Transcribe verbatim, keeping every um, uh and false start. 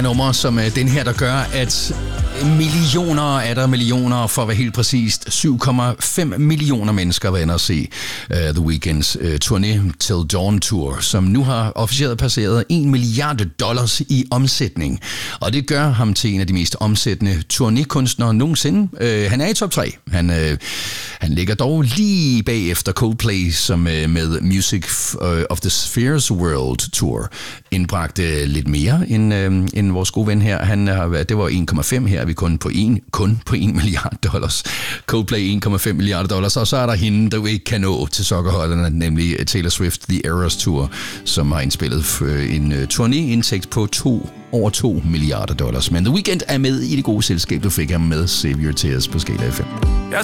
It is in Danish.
er numre som uh, den her, der gør, at millioner er der millioner, for at være helt præcist, syv komma fem millioner mennesker var inde at se uh, The Weeknds uh, turné Till Dawn Tour, som nu har officielt passeret en milliard dollars i omsætning. Og det gør ham til en af de mest omsættende turnékunstnere nogensinde. Uh, han er i top tre. Han, uh, han ligger dog lige bagefter Coldplay, som uh, med Music of the Spheres World Tour indbragte lidt mere end, uh, end vores gode ven her. Han har været, det var en komma fem, her er vi kun på en, kun på en milliard dollars. Coldplay en komma fem milliarder dollars, og så er der hende, der jo ikke kan nå til sokkerholderne, nemlig Taylor Swift The Eras Tour, som har indspillet en turnéindtægt på to, over to milliarder dollars. Men The Weeknd er med i det gode selskab, du fik ham med Save Your Tears på Skala F M.